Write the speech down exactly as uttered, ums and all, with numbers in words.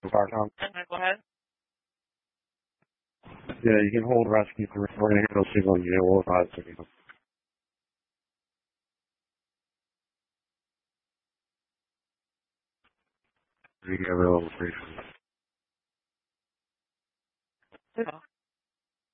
Tom. Go ahead. Yeah, you can hold rescue for we're going to handle signal. You know, we'll advise signal. You have a little briefing.